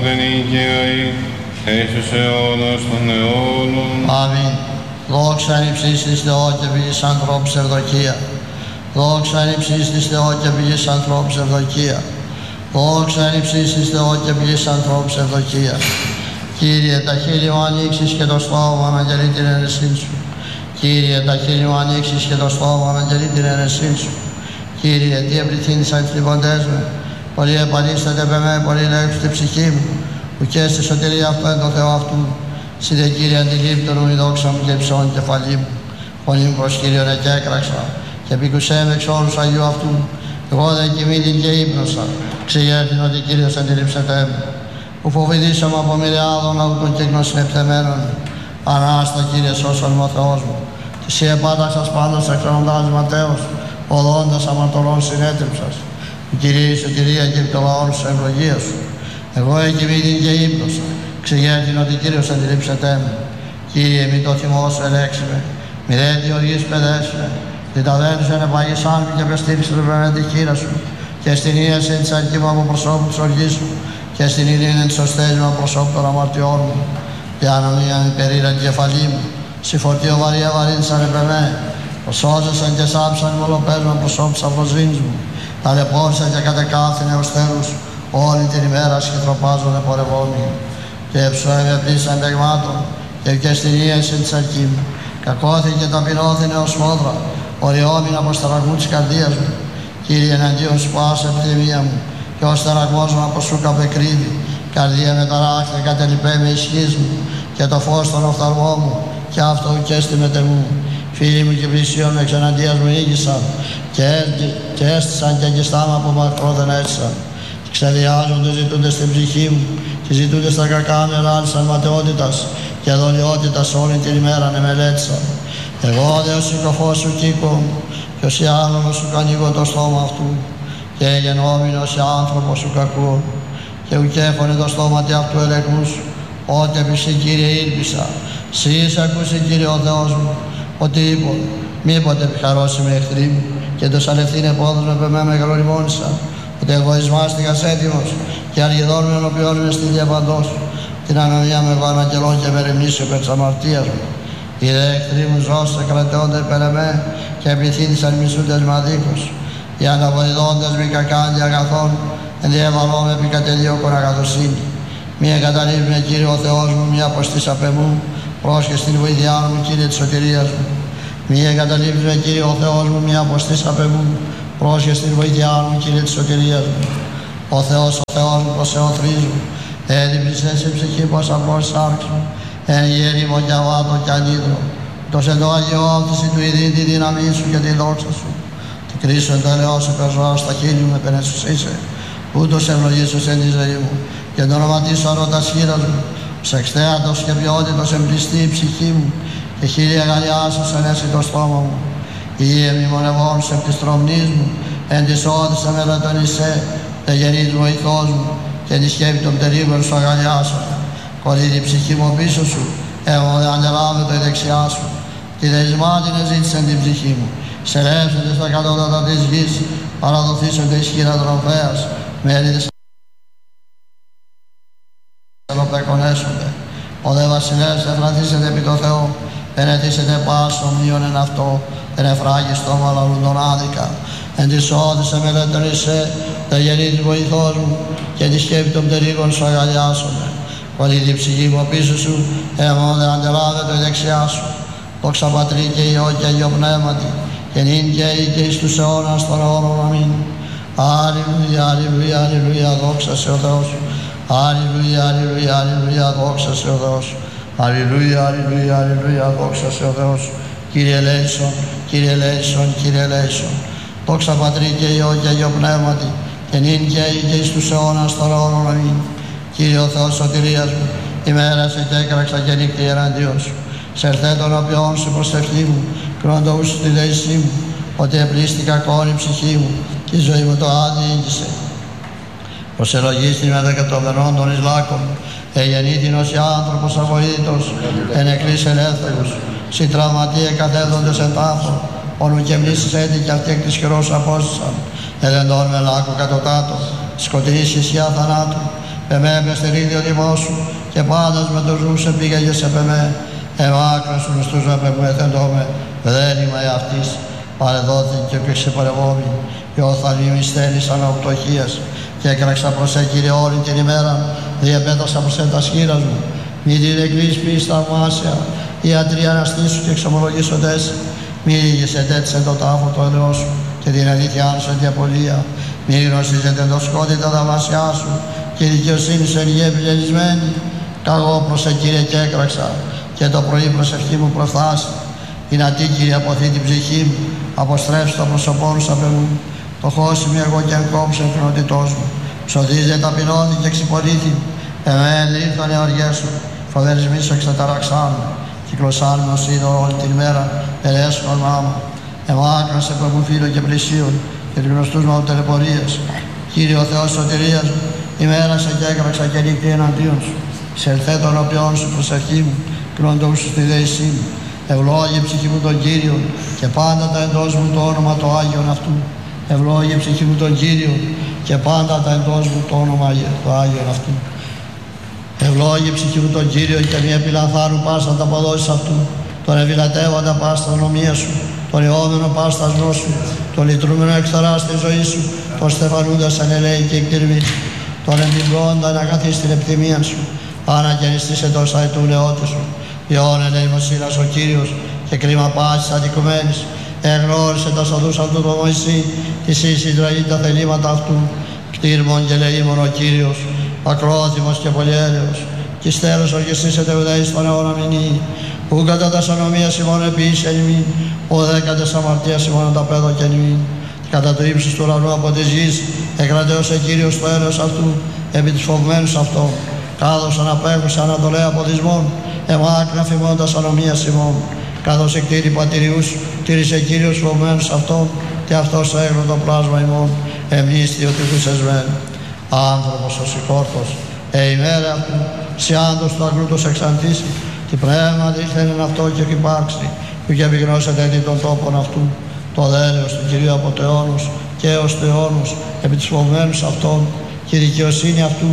πάντων οικειαεί, Ιησούς αιώνας των αιώνων. Αμήν. Δόξα εν υψής της Θεό και πηγής ανθρώπους ευδοκία. Δόξα εν υψής της Θεό και πηγής ανθρώπους ευδοκία. Δόξα εν υψής της Θεό και πηγής ανθρώπους ευδοκία. Κύριε, τα χείλη μου ανοίξεις και το στόμα μου αναγγελεί την αίρεσή σου. Κύριε, τα χείλη μου ανοίξεις και το στόμα μου αναγγελεί την αίρεσή σου. Κύριε, τι εμπληθύνησαν τις λιποντές μου. Πολύ επανίσταται με με, πολύ λέξου την ψυχή μου. Που και στη σωτηρία αυτό εν το Θεό αυτού. Συ δε Κύριε αντιλήπτον μου η δόξα μου και υψώνει η κεφαλή μου. Φωνή μου προς Κύριον εκέκραξα και επίκουσέ με εξ όρους Αγίου αυτού. Εγώ δεν κοιμήθην και ύπνωσα. Ξεγέρθην ότι Κύριος αντιλήψεται μου. Που φοβηθήσαμε από μοιραιάδων αούτων και γνωσινεπτεμένων. Ανάστα Κύριε σώσον μου ο Θεός μου. Και εσύ επάταξας πάντας εξονοντάς ματέως, οδόντας αμαρτωλών συνέτριψας. Κύριε η σωτηρία και το λαό σου ευλογία σου. Εγώ εκοιμήθην και ύπνωσα. Ξεγέρθην ότι Κύριος αντιλήψεται μου. Κύριε, μη το θυμό σου ελέξει με. Μη δεν τη οργής παιδέσου με. Την ταβέρνου εν επαγήσαν μου και πεστήριξε το πνεύμα τη χείρα σου. Και στην ίαση εν της αρκήμα από προσώπου της οργής σου. Και στην ειρήνη εν της σωστές μου από προσώπου των αμαρτιών μου. Πιάνω μία υπερήρα την κεφαλή μου. Συ φορτίο βαρία βαρύνσαν επεμέ. Προσώζεσαν και σάψαν μολοπές με προσώπου της αφροσβήνης μου. Ταλαιπώρησαν και κατεκάθην έως τέλους. Όλη την ημέρα σχητροπάζονται πορευόμενοι. Και ψωέμαι πλήσαν παιγμάτων. Και στην ίαση εν της αρκή μου. Κακώθη και ταπεινώθην έως μόδρα. Οριόμην από σταραγμού της καρδίας μου. Κύριε, εναντίον σου πάσε πτυμία μου. Και ως τεραγμός μου από σου καπεκρύβει. Καρδία με ταράχθη κατελειπέ με ισχύς μου. Και το φως των οφθαλμών μου. Και αυτό και στη μετεμού. Φίλοι μου και πλησίον με εξεναντίας μου νίκησαν. Και έστησαν και αγκιστά μου από μακρό δεν έστησαν. Και ξεδιάζονται ζητούνται στην ψυχή μου. Και ζητούνται στα κακά με ελάλησαν ματαιότητας. Και δολιότητας όλη την ημέρα με μελέτησαν. Εγώ δε ο συκοφός σου κύκο μου. Και ως η άλλον σου ανοίγω το στόμα αυτού. Και γεννόμενος σε άνθρωπο σου κακού. Και ουκέφωνε το στόματι αυτού ελεγμούς. Ότε επισή Κύριε ήλπισα. Συ ακούσει Κύριε ο Θεός μου. Ότι είπω, μήποτε επιχαρώσει με εχθροί μου. Και το σαλευθύν επόδος με πεμέ με γλωριμόνησα. Ότι εγωισμάστηκας έτοιμος. Και αργιδόν με ενωπιών με στη διαπαντός. Την ανομία με εγώ αναγγελών και με ρεμνήσω περ της αμαρτίας μου. Οι δε εχθροί μου ζώστε κρατεόνται περ εμέ. Και επιθύντησαν μισούντες με αδίκως. Οι αναβοηθώντες μη κακάν και αγαθών. Ενδιέβαλό με επί κατεδίωκον αγαθοσύνη. Μη εγκαταλείπει με Κύριε ο Θεός μου, μη αποστής απ' εμού. Πρόσχε στην βοήθειά μου, Κύριε της σωτηρίας μου. Μη εγκαταλείπει με Κύριε ο Θεός μου, μη αποστής απ' εμού. Πρόσχε στην βοήθειά μου, Κύριε της σωτηρίας μου. Ο Θεός μου, προς εωθρίζου. Έδιψης εσύ ψυχή πως απός σάρξ μου. Εν γέριμο και αβάτο και ανίδρο. Τος εν το αγιώθηση του ειδήν τη δύναμή σου και τη δόξα σου. Τη κρίσου εν το ελαιό σου περζάω στα χείλη μου, επενέσους είσαι. Ούτως ευλογήσους εν τη ζωή μου. Και το όνομα της αρωτας χείρας μου. Ψεξτέατος και ποιότητος εμπληστεί η ψυχή μου. Και χίλια αγαλιάσους ενέσει το στόμα μου. Η έμη μονευόνους επ' της τρομνής μου. Εν της όδης αμελατών εισέ. Τε γεννής βοηθός μου. Και τη σκέπη των πτερίγων σου αγαλιάσω. Κολλεί η ψυχή μου πίσω σου. Εγώ δεν αντελάβω η δεξιά σου. Τη δεσμάτιν εζήτησαν την ψυχή μου. Σελεύσονται στα κατώτατα της γης. Παραδοθήσονται ισχυρά τροφέας. Μέλη της ελοπεκονέσονται. Ο δε βασιλεύς εφραθήσεται επί το Θεό. Εν αιτήσεται πάσο μείον εν αυτό. Εν εφράγει στόμα λαλούν τον άδικα. Εν της όδης εμελέτων εισέ. Τε γεννής βοηθός μου. Και τη σκέπη των πτερίγων σου αγαλιάσονται. Κολλεί την ψυχή μου πίσω σου. Εγώ δεν αντελάβεται η δεξιά σου. Δόξα Πατρί και Υιό και Αγίο Πνεύματι. Και νυν και ή και εις τους αιώνας των αιώνων. Αμήν. Αλληλούια, αλληλούια, αλληλούια, δόξα σε ο Θεός. Αλληλούια, αλληλούια, αλληλούια, δόξα σε ο Θεός. Αλληλούια, αλληλούια, αλληλούια, δόξα σε ο Θεός. Κύριε ελέησον, Κύριε ελέησον, Κύριε ελέησον. Δόξα Πατρί και Υιό και Αγίο Πνεύματι. Και νυν και ή και εις τους αιώνας των αιώνων. Αμήν. Κύριε ο Θεός σωτηρίας μου, ημέρασε και έκραξα και νύχτη εναντίον σου. Σερθέ των οποίων σου προσευχή μου, κρόντω σου τη δέησή μου, ότι επλήστηκα κόρη ψυχή μου, και η ζωή μου το άδει ήγησε. Προσελογίστη με δεκατοβερών των Ισλάκων, εγεννήθηνος ή άνθρωπος αβοήθητος, εν εκκλής ελεύθερους, συντραυματίε καθέδοντες εν τάφο, όνου και μνήσεις έτη και αυτοί εκ της χειρός απόστησαν, εδεντών με λάκκο κατωτάτο, σκοτεινή συσιά θανάτου, Εμέ με στερίδιο τιμό σου και πάντας με τους νους επήγαγες επ' εμέ. Εμάκρον σου μισθούς με που εθεντώμε, δεν είμαι αυτής. Παρεδόθη και πήγε παρεμόμη, και όταν είμαι στέλνης αναπτωχίας. Και έκραξα προς Κύριε όλη την ημέρα, διεπέτασα προς τα σχήρας μου. Μη την εκκλείς πεις θαυμάσια, ιατροί αναστήσου και εξομολογήσοντες. Μη ρίγεσαι τέτοισε το τάφο το ελαιό σου και την αλήθεια σου εν διαπολία. Μη γνωστίζετε το σκότη τα δαμασιά σου και η δικαιοσύνη σου εν γη επιλελισμένη. Καγώ προς Κύριε και έκραξα και το πρωί προσευχή μου προφθάσει. Είναι ατή Κύριε αποθεί την ψυχή μου, αποστρέψει το πρόσωπό σου απ' εμού. Το χώσιμη εγώ και αν κόψε ο κοινότητός μου. Ψωδίζε ταπεινώθη και εξυπολήθη. Εμέν ήρθαν οι οργές σου, φοβερισμοί σου εξαταραξάν. Κυκλωσάν με ως είδωρο όλη την ημέρα, ελέσχον μάμα. Εμάκρασε που μου φίλο και πλησίον και τους γνωστούς μου τελεπορίες. Κύριε ο Θεός σωτηρίας μου, ημέρασε και έκραξα και νύχτη εναντίον σου. Σελθέ των οποίων σου προσευχή μου, κλώντων σου στη δέησή μου. Ευλόγη ψυχή μου τον Κύριο και πάντα τα εντός μου το όνομα το Άγιον αυτού. Ευλόγη ψυχή μου τον Κύριο και πάντα τα εντός μου το όνομα το Άγιον αυτού. Ευλόγη ψυχή μου τον Κύριο και μη επιλανθάνου πάστα τα αποδόσεις αυτού. Τον ευηλατεύοντα πάστα ονομία σου, τον ιόμενο πάστα γνώσου σου, τον λυτρούμενο εκθαρά στη ζωή σου, τον στεφανούντας εν ελέη και εκτιρμή, τον εμπιμπλώντα να καθίσει την επιθυμία σου, αναγεννηστήσε τόσα ετού νεότη σου. Ιών ελεημοσύνας ο Κύριος και κρίμα πάσης αδικουμένης, εγνώρισε τα σοδούς αυτού το Μωυσή, της εις συντραγή τα θελήματα αυτού, κτήρμον και λεήμον ο Κύριος, ακρόθυμος και πολυέλεος, κι στέλος ορκιστήσετε ουδέης στον αιώνα μηνύει, που κατά τα σανομίας ημών επίσης εν ημίν, ουδέ κατά τα αμαρτίας ημών τα πέδο και εν ημίν, κατά το ύψος του ουρανού από της γης, εκρατέωσε Κύριος το έλεος αυτού, επί τους φοβμένους αυτών, κάδωσαν απέχουσε ανατολέα από δυσμών, εμάκρυνα φημών τα σανομίας ημών, καθώς εκτήρη πατηριούς, τήρησε Κύριος φοβμένους αυτών, και αυτός το έγνω το πλάσμα ημών, εμνίστη ότι τους εσμέν. Άνθρωπος ο συγχόρτος, ημέρα αυτού, σε άντος του αγρούτος εξαντήσει, τι πνεύμα δείχνει αυτό και έχει υπάρξει, που και επιγνώσετε δι' των τόπων αυτού, το δέλεος του Κυρίου από το αιώνος και έως του αιώνος, επί τους φοβμένους αυτών, και η δικαιοσύνη αυτού,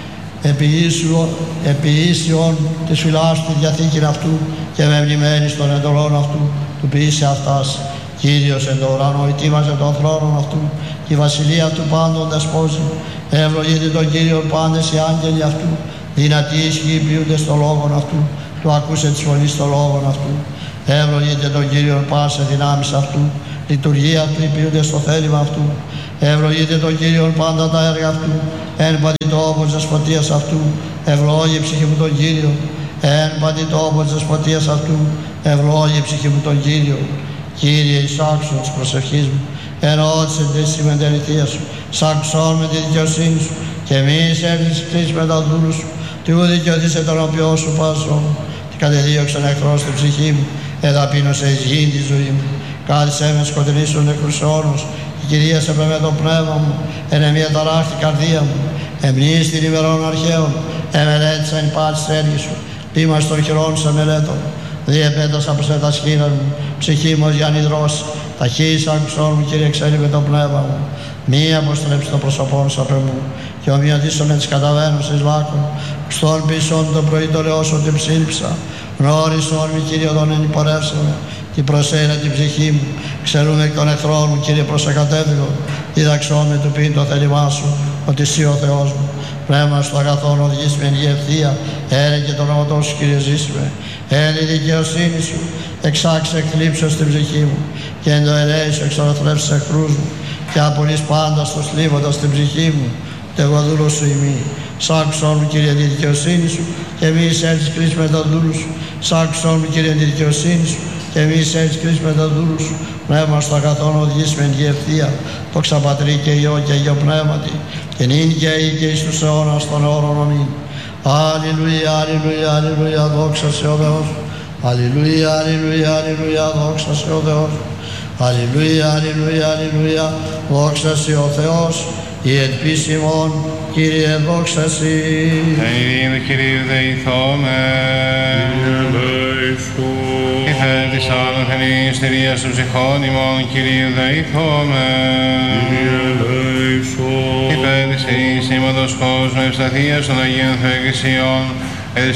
επί ίσιον της φυλάς του τη διαθήκην αυτού, και με μνημένης των εντολών αυτού, του ποιήσε αυτάς. Κύριος εν το ουρανό ετοίμαζε τον θρόνο αυτού, και η βασιλεία του πάντων δεσπόζει. Ευλογείται τον Κύριον πάντες οι άγγελοι αυτού, δυνατοί ισχύοι ποιούνται στο λόγον αυτού, του ακούσε της φωνής στο λόγον αυτού. Ευλογείται τον Κύριον πάσε δυνάμεις αυτού, λειτουργία αυτού ποιούνται στο θέλημα αυτού. Ευλογείται τον Κύριον πάντα τα έργα αυτού, εν παντή τόπος δεσποτείας αυτού, ευλόγη ψυχή μου τον Κύριο. Εν παντή τόπος δεσποτείας αυτού, ευλόγη ψυχή μου τον Κύριο. Κύριε, εισάξον της προσευχής μου, εννοώτησε τη συμμετεληθία σου, σάξον με τη δικαιοσύνη σου, και μη εισέλθεις χτίς με τα δούλου σου, τι ου δικαιωθήσε τον οποίο σου πάσον, τι κατεδίωξαν εχθρός στην ψυχή μου, εδαπείνωσε εις γήν τη ζωή μου. Κάθισέ με σκοτεινή σου νεκρούς αιώνους, και κυρίασε με το πνεύμα μου, εν εμία ταράχτη καρδία μου, εμνείς την ημερών αρχαίων, εμελέτησα εν πάλι στέλνη σου, λίμας των χειρών σε μελέτων. Διεπέτασα προς τα σχήρα μου, ψυχή μου ως για νηδρός, ταχύς άκουσόν μου, Κύριε, εξέλει με το πνεύμα μου. Μη αποστρέψει το πρόσωπό σου απ' εμού, και ομοιωτήσον με τις καταβαίνους εις βάκων, στον πίσω το πρωί το λεώσον την ψήλψα. Γνώρισον μη, Κύριε, οδόν εν υπορεύσαμε, την προσέλα την ψυχή μου, ξερούμε εκ των εχθρών μου, Κύριε, προς εκατέφυγο, διδαξόν με του πίν το θέλημά σου, ότι εσύ ο Θεός μου. Πνεύμα στο αγαθόν οδηγείς με εν γη ευθεία, έλε και το όνομα σου, Κύριε, ζήσουμε. Έλε η δικαιοσύνη σου, εξάξε εκθλίψεως στην ψυχή μου, και εν το ελέη σου εξορροφρεύσεις εχθρούς μου, και απολύς πάντα στο σλίβοντας την ψυχή μου, τε εγώ δούλος σου ημί. Σάκουσον μου, Κύριε, τη δικαιοσύνη σου, και μη εισέλθεις κρίς με τα δούλου σου. Σάκουσον μου, Κύριε, τη δικαιοσύνη σου, και μη εισέλθεις κρίς με τα δούλου σου. Πνεύμα στο αγαθόν οδηγείς με εν γη ευθεία, το ξαπατρί και Υιό και Αγίο Πνεύματι, και νυν και αεί και εις τους αιώνας των αιώνων αμήν. Αλληλούια, αλληλούια, αλληλούια, δόξα σε ο Θεός. Αλληλούια, αλληλούια, αλληλούια, δόξα σε ο Θεός. Αλληλούια, αλληλούια, αλληλούια, δόξα σε ο Θεός. Η ελπίς ημών, Κύριε, δόξα σοι. Εϊδίδε Κυρίου δεηθόμεν. Κύριε δεηθούν. Η θέλ της άνωθεν η στηρίας των ψυχών ημών, Κυρίου δεηθόμεν. Κύριε δεηθούν. ελέησον. Υπέρ της ειρήνης σήματος κόσμου ευσταθίας των Αγίων Θεοεκκλησιών,